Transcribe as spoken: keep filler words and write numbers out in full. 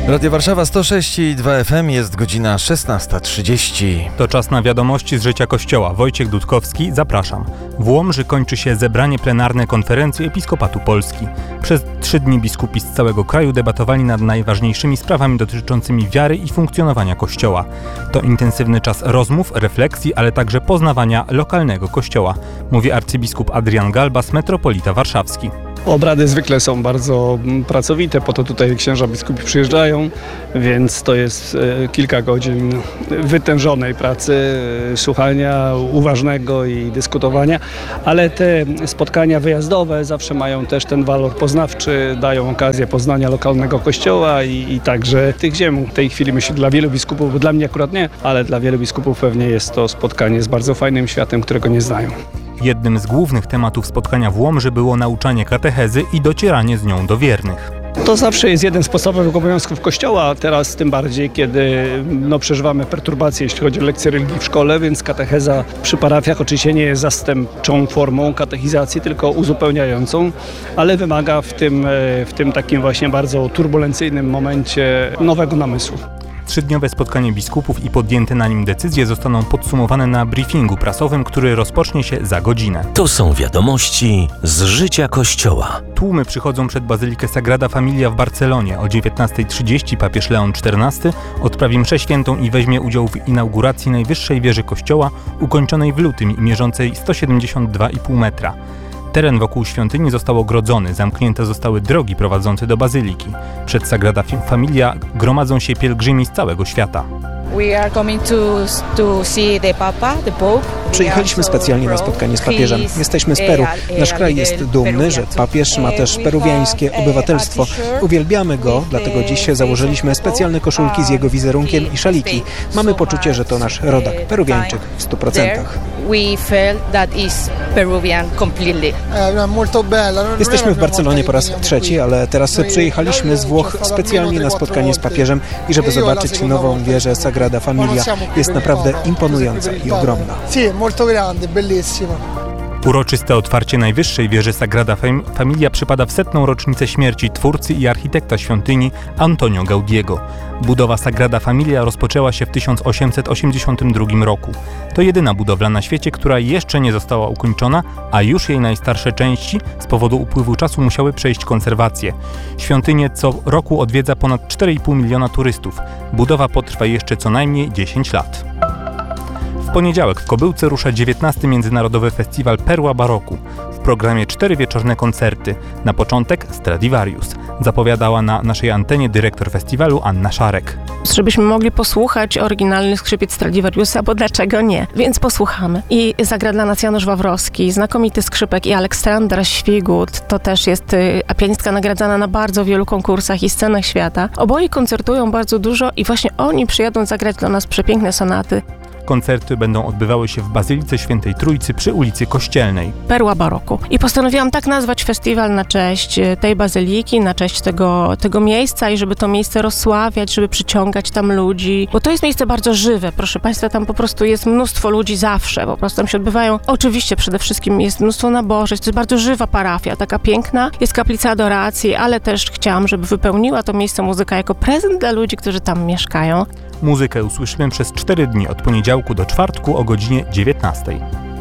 Radio Warszawa sto sześć i dwa F M, jest godzina szesnasta trzydzieści. To czas na wiadomości z życia Kościoła. Wojciech Dudkowski, zapraszam. W Łomży kończy się zebranie plenarne Konferencji Episkopatu Polski. Przez trzy dni biskupi z całego kraju debatowali nad najważniejszymi sprawami dotyczącymi wiary i funkcjonowania Kościoła. To intensywny czas rozmów, refleksji, ale także poznawania lokalnego Kościoła, mówi arcybiskup Adrian Galbas, metropolita warszawski. Obrady zwykle są bardzo pracowite, po to tutaj księża biskupi przyjeżdżają, więc to jest kilka godzin wytężonej pracy, słuchania uważnego i dyskutowania, ale te spotkania wyjazdowe zawsze mają też ten walor poznawczy, dają okazję poznania lokalnego kościoła i, i także tych ziem. W tej chwili myślę dla wielu biskupów, bo dla mnie akurat nie, ale dla wielu biskupów pewnie jest to spotkanie z bardzo fajnym światem, którego nie znają. Jednym z głównych tematów spotkania w Łomży było nauczanie katechezy i docieranie z nią do wiernych. To zawsze jest jeden z podstawowych obowiązków Kościoła, teraz tym bardziej, kiedy no, przeżywamy perturbacje, jeśli chodzi o lekcje religii w szkole, więc katecheza przy parafiach oczywiście nie jest zastępczą formą katechizacji, tylko uzupełniającą, ale wymaga w tym, w tym takim właśnie bardzo turbulencyjnym momencie nowego namysłu. Trzydniowe spotkanie biskupów i podjęte na nim decyzje zostaną podsumowane na briefingu prasowym, który rozpocznie się za godzinę. To są wiadomości z życia Kościoła. Tłumy przychodzą przed Bazylikę Sagrada Familia w Barcelonie. O dziewiętnasta trzydzieści papież Leon czternasty odprawi mszę świętą i weźmie udział w inauguracji najwyższej wieży Kościoła, ukończonej w lutym i mierzącej sto siedemdziesiąt dwa i pół metra. Teren wokół świątyni został ogrodzony, zamknięte zostały drogi prowadzące do bazyliki. Przed Sagrada Familia gromadzą się pielgrzymi z całego świata. Przyjechaliśmy specjalnie na spotkanie z papieżem. Jesteśmy z Peru. Nasz kraj jest dumny, że papież ma też peruwiańskie obywatelstwo. Uwielbiamy go, dlatego dziś założyliśmy specjalne koszulki z jego wizerunkiem i szaliki. Mamy poczucie, że to nasz rodak, peruwiańczyk w stu procentach. Jesteśmy w Barcelonie po raz trzeci, ale teraz przyjechaliśmy z Włoch specjalnie na spotkanie z papieżem i żeby zobaczyć nową wieżę Sagrada Familia. Jest naprawdę imponująca i ogromna. Uroczyste otwarcie najwyższej wieży Sagrada Familia przypada w setną rocznicę śmierci twórcy i architekta świątyni Antonio Gaudiego. Budowa Sagrada Familia rozpoczęła się w tysiąc osiemset osiemdziesiątym drugim roku. To jedyna budowla na świecie, która jeszcze nie została ukończona, a już jej najstarsze części z powodu upływu czasu musiały przejść konserwację. Świątynię co roku odwiedza ponad cztery i pół miliona turystów. Budowa potrwa jeszcze co najmniej dziesięć lat. W poniedziałek w Kobyłce rusza dziewiętnasty Międzynarodowy Festiwal Perła Baroku. W programie cztery wieczorne koncerty. Na początek Stradivarius. Zapowiadała na naszej antenie dyrektor festiwalu Anna Szarek. Żebyśmy mogli posłuchać oryginalnych skrzypiec Stradivariusa, bo dlaczego nie? Więc posłuchamy. I zagra dla nas Janusz Wawrowski, znakomity skrzypek, i Aleksandra Świgut, to też jest a pianistka nagradzana na bardzo wielu konkursach i scenach świata. Oboje koncertują bardzo dużo i właśnie oni przyjadą zagrać dla nas przepiękne sonaty. Koncerty będą odbywały się w Bazylice Świętej Trójcy przy ulicy Kościelnej. Perła Baroku. I postanowiłam tak nazwać festiwal na cześć tej bazyliki, na cześć tego, tego miejsca i żeby to miejsce rozsławiać, żeby przyciągać tam ludzi, bo to jest miejsce bardzo żywe, proszę Państwa, tam po prostu jest mnóstwo ludzi zawsze, po prostu tam się odbywają, oczywiście przede wszystkim jest mnóstwo nabożeństw, to jest bardzo żywa parafia, taka piękna, jest kaplica adoracji, ale też chciałam, żeby wypełniła to miejsce muzyka jako prezent dla ludzi, którzy tam mieszkają. Muzykę usłyszymy przez cztery dni od poniedziałku do czwartku o godzinie dziewiętnastej.